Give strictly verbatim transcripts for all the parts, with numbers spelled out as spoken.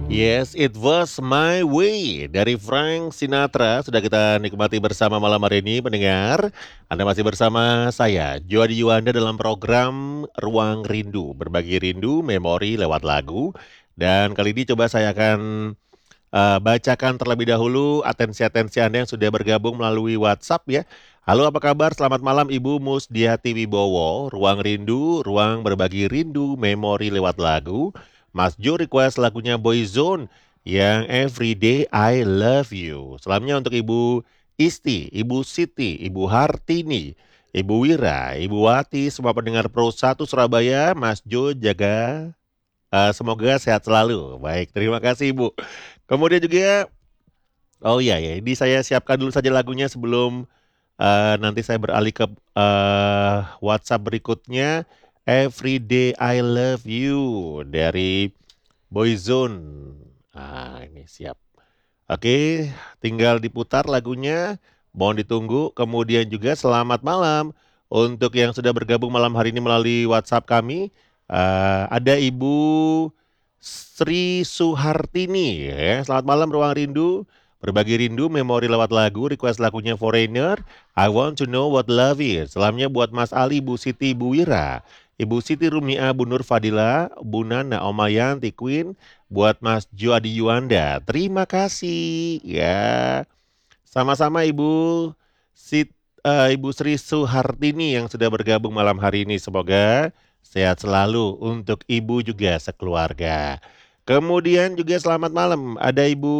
Yes, it was my way dari Frank Sinatra sudah kita nikmati bersama malam hari ini pendengar. Anda masih bersama saya, Joadi Yuwanda dalam program Ruang Rindu, berbagi rindu, memori lewat lagu. Dan kali ini coba saya akan eh, bacakan terlebih dahulu atensi-atensi Anda yang sudah bergabung melalui WhatsApp ya. Halo apa kabar? Selamat malam Ibu Musdiati Wibowo. Ruang Rindu, ruang berbagi rindu, memori lewat lagu. Mas Jo request lagunya Boyzone yang Everyday I Love You. Salamnya untuk Ibu Isti, Ibu Siti, Ibu Hartini, Ibu Wira, Ibu Wati, semua pendengar Pro satu Surabaya. Mas Jo jaga, eh, semoga sehat selalu. Baik, terima kasih Ibu. Kemudian juga, oh iya ya, ini saya siapkan dulu saja lagunya sebelum eh, nanti saya beralih ke eh, WhatsApp berikutnya. Everyday I Love You dari Boyzone. Ah, ini siap. Oke, tinggal diputar lagunya. Mohon ditunggu. Kemudian juga selamat malam untuk yang sudah bergabung malam hari ini melalui WhatsApp kami. Eh, ada Ibu Sri Suhartini ya. Selamat malam Ruang Rindu. Berbagi rindu, memori lewat lagu, request lagunya Foreigner. I want to know what love is. Salamnya buat Mas Ali, Bu Siti, Bu Wira, Ibu Siti Rumia, Bu Nur Fadila, Bu Nana, Oma Yanti, Queen, buat Mas Jo Adi Yuanda. Terima kasih ya. Sama-sama Ibu Sit, eh, Ibu Sri Suhartini yang sudah bergabung malam hari ini. Semoga sehat selalu untuk Ibu juga sekeluarga. Kemudian juga selamat malam ada Ibu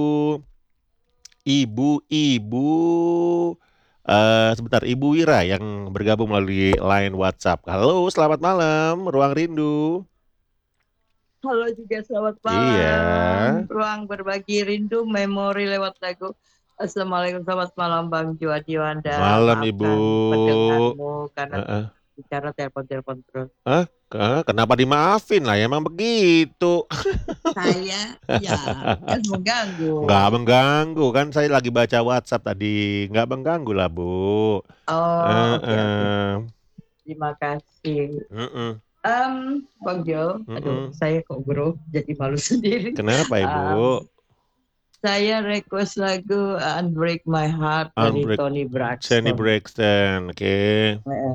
Ibu-ibu eh sebentar Ibu Wira yang bergabung melalui line WhatsApp. Halo, selamat malam, Ruang Rindu. Halo juga selamat Iya. malam. Ruang berbagi rindu memori lewat lagu. Assalamualaikum, selamat malam Bang Juadi Wanda. Malam Ibu. Maafkan pendengarmu karena Heeh. bicara telepon-telepon terus. Hah? Ke- Kenapa dimaafin lah? Emang begitu. Saya ya kan mengganggu. Nggak mengganggu kan saya lagi baca WhatsApp tadi. Nggak mengganggu lah Bu. Oh, oke oke. Heeh. Terima kasih. Heeh. Em, Bang Jo, aduh Heeh. saya kok bro jadi malu sendiri. Kenapa Ibu? Em, saya request lagu uh, Unbreak My Heart dari Unbreak Tony Jenny Braxton. Braxton. Oke. Eh,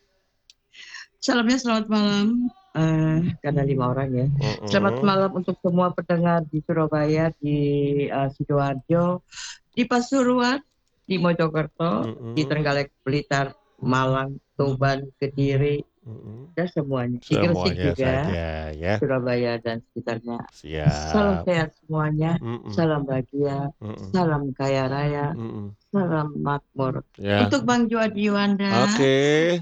Salamnya selamat malam, eh, karena lima orang ya. Selamat Heeh. malam untuk semua pendengar di Surabaya, di uh, Sidoarjo, di Pasuruan, di Mojokerto, di Heeh. Trenggalek, Blitar, Malang, Tuban, Kediri, Heeh. dan semuanya. Di Gresik Semuanya juga, saja ya. Surabaya dan sekitarnya. Salam Siap. sehat semuanya, Heeh. salam bahagia, Heeh. salam kaya raya, Heeh. salam makmur. Ya. Untuk Bang Jo Adi Wanda, Oke.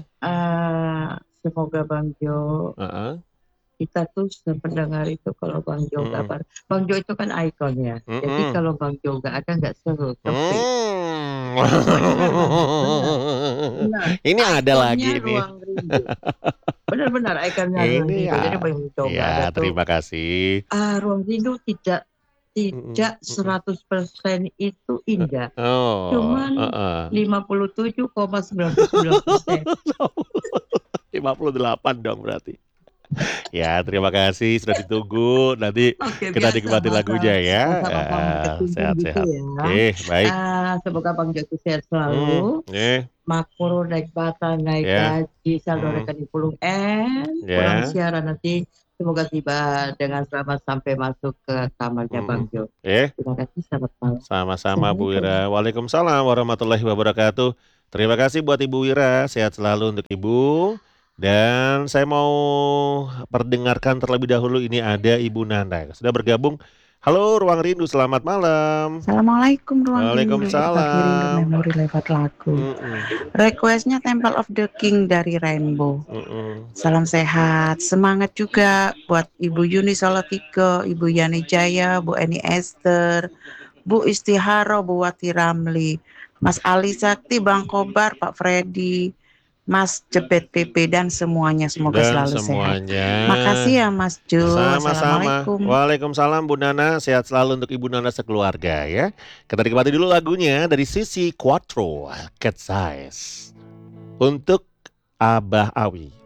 eh, semoga Bang Jo Heeh. kita tuh pendengar itu kalau Bang Jo nggak Heeh. apa, Bang Jo itu kan ikon ya. Jadi Heeh. kalau Bang Jo nggak ada nggak seru, sepi. Hmm. Benar Bang, benar, benar. Ini ada Ikonnya lagi nih. Ruang Rindu. Benar-benar ikonnya Ruang Ini Rindu. Jadi ya. Bang Jo nggak ada Ya, tuh, terima kasih. ah Ruang Rindu tidak Heeh. tidak Heeh. seratus persen itu indah. Oh, Cuman heeh. lima puluh tujuh koma sembilan puluh sembilan persen. lima puluh delapan dong berarti. Ya, terima kasih sudah ditunggu. Nanti Oke, kita biasa nikmati masa lagunya ya. masa masa Eh, berkecimpung gitu sehat-sehat. ya. Oke, baik. Ah, semoga Bang Jatuh sehat Hmm, selalu. ya, Makmur naik bata, naik ya, gaji, saldo hmm, rekening pulung en, pulang ya, siaran nanti semoga tiba dengan selamat sampai masuk ke kamarnya hmm, Bang Jo. ya. Terima kasih, selamat malam. Sama-sama Bu Assalamualaikum. Wira. Waalaikumsalam warahmatullahi wabarakatuh. Terima kasih buat Ibu Wira. Sehat selalu untuk Ibu. Dan saya mau perdengarkan terlebih dahulu ini ada Ibu Nana. Sudah bergabung. Halo Ruang Rindu, selamat malam. Assalamualaikum Ruang Rindu, berbagi rindu Waalaikumsalam. memori lewat lagu. Mm-mm, Requestnya Temple of the King dari Rainbow. mm-mm. Salam sehat, semangat juga buat Ibu Yuni Salatiga, Ibu Yani Jaya, Bu Eni Esther, Bu Istiharo, Bu Wati Ramli, Mas Ali Sakti, Bang Kobar, Pak Freddy, Mas Jebet P P dan semuanya semoga Dan selalu sehat. semuanya. Makasih ya Mas Jo. Sama-sama. Assalamualaikum. Waalaikumsalam Bu Nana. Sehat selalu untuk Ibu Nana sekeluarga ya. Kita nikmati dulu lagunya dari Sisi Quattro, Cat Size. Untuk Abah Awi.